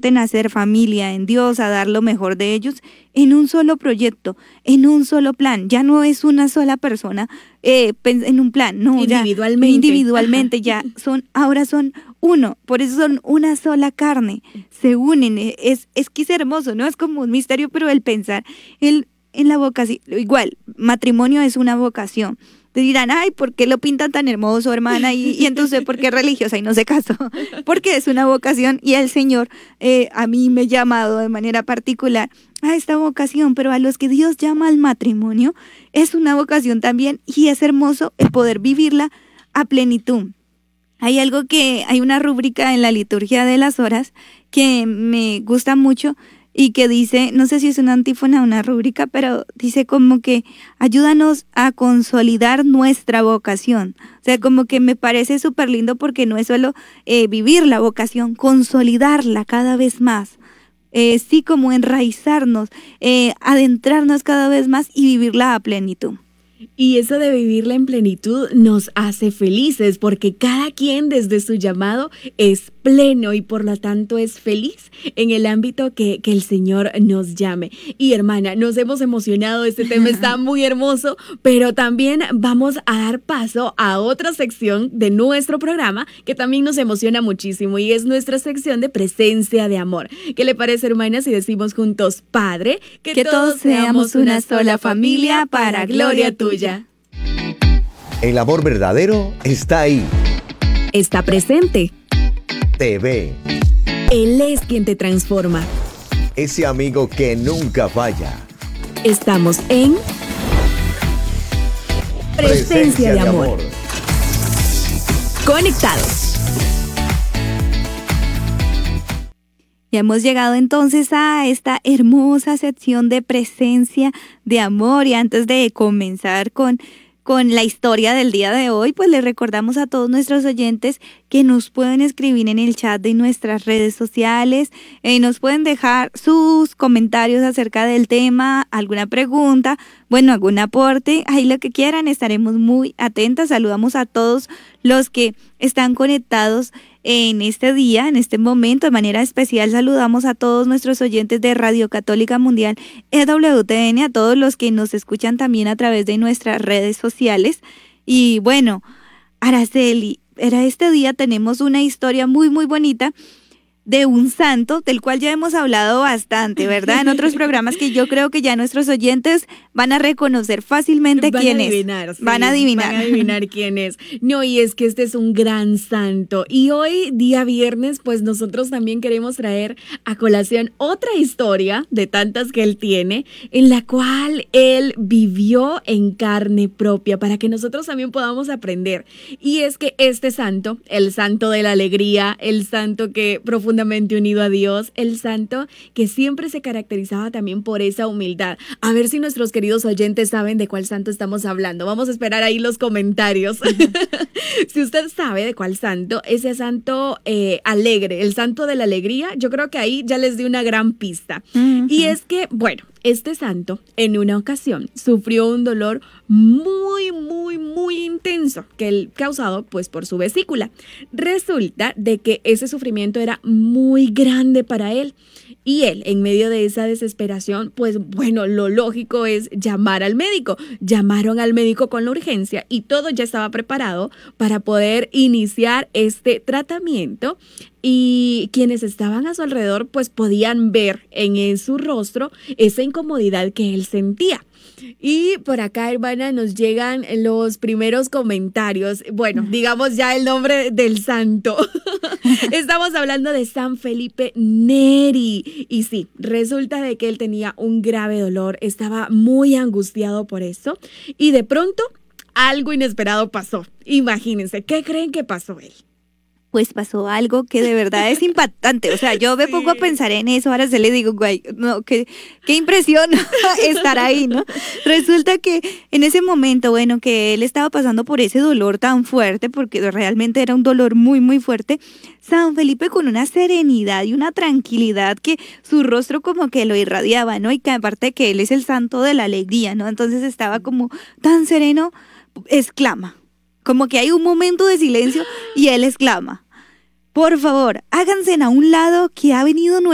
comprometen a ser familia en Dios, a dar lo mejor de ellos en un solo proyecto, en un solo plan. Ya no es una sola persona en un plan, no, individualmente ya ahora son uno, por eso son una sola carne, se unen, es que es hermoso, ¿no? Es como un misterio, pero el pensar en la vocación, igual, matrimonio es una vocación. Te dirán, ay, ¿por qué lo pintan tan hermoso, hermana? Y entonces, ¿por qué es religiosa y no se casó? Porque es una vocación y el Señor a mí me ha llamado de manera particular a esta vocación, pero a los que Dios llama al matrimonio es una vocación también y es hermoso el poder vivirla a plenitud. Hay una rúbrica en la liturgia de las horas que me gusta mucho y que dice, no sé si es una antífona o una rúbrica, pero dice como que ayúdanos a consolidar nuestra vocación. O sea, como que me parece súper lindo porque no es solo vivir la vocación, consolidarla cada vez más. Sí, como enraizarnos, adentrarnos cada vez más y vivirla a plenitud. Y eso de vivirla en plenitud nos hace felices porque cada quien desde su llamado es pleno y por lo tanto es feliz en el ámbito que el Señor nos llame. Y hermana, nos hemos emocionado, este tema está muy hermoso, pero también vamos a dar paso a otra sección de nuestro programa que también nos emociona muchísimo y es nuestra sección de presencia de amor. ¿Qué le parece, hermana, si decimos juntos, Padre, que todos seamos una sola familia para gloria tuya? El amor verdadero está ahí. Está presente. Te ve. Él es quien te transforma. Ese amigo que nunca falla. Estamos en Presencia de amor. Conectados. Y hemos llegado entonces a esta hermosa sección de presencia de amor. Y antes de comenzar con la historia del día de hoy, pues les recordamos a todos nuestros oyentes que nos pueden escribir en el chat de nuestras redes sociales, nos pueden dejar sus comentarios acerca del tema, alguna pregunta, bueno, algún aporte, ahí lo que quieran, estaremos muy atentas. Saludamos a todos los que están conectados en este día, en este momento. De manera especial saludamos a todos nuestros oyentes de Radio Católica Mundial EWTN, a todos los que nos escuchan también a través de nuestras redes sociales. Y bueno, Araceli, este día tenemos una historia muy, muy bonita de un santo del cual ya hemos hablado bastante, ¿verdad? En otros programas que yo creo que ya nuestros oyentes van a reconocer fácilmente quién es. Van a adivinar quién es. No, y es que este es un gran santo. Y hoy, día viernes, pues nosotros también queremos traer a colación otra historia de tantas que él tiene, en la cual él vivió en carne propia, para que nosotros también podamos aprender. Y es que este santo, el santo de la alegría, el santo que profundamente unido a Dios, el santo que siempre se caracterizaba también por esa humildad. A ver si nuestros queridos oyentes saben de cuál santo estamos hablando. Vamos a esperar ahí los comentarios. Si usted sabe de cuál santo, ese santo alegre, el santo de la alegría, yo creo que ahí ya les di una gran pista. Uh-huh. Y es que, bueno, este santo en una ocasión sufrió un dolor muy, muy, muy intenso que él causado pues por su vesícula. Resulta de que ese sufrimiento era muy grande para él y él en medio de esa desesperación pues bueno, lo lógico es llamar al médico. Llamaron al médico con la urgencia y todo ya estaba preparado para poder iniciar este tratamiento. Y quienes estaban a su alrededor pues podían ver en su rostro esa incomodidad que él sentía. Y por acá, hermana, nos llegan los primeros comentarios. Bueno, digamos ya el nombre del santo. Estamos hablando de San Felipe Neri. Y sí, resulta de que él tenía un grave dolor, estaba muy angustiado por eso. Y de pronto, algo inesperado pasó. Imagínense, ¿qué creen que pasó él? Pues pasó algo que de verdad es impactante. O sea, yo me pongo a pensar en eso, ahora se le digo, güey, no, qué impresión estar ahí, ¿no? Resulta que en ese momento, bueno, que él estaba pasando por ese dolor tan fuerte, porque realmente era un dolor muy, muy fuerte, San Felipe con una serenidad y una tranquilidad que su rostro como que lo irradiaba, ¿no? Y que aparte que él es el santo de la alegría, ¿no? Entonces estaba como tan sereno, exclama. Como que hay un momento de silencio y él exclama: por favor, háganse a un lado que ha venido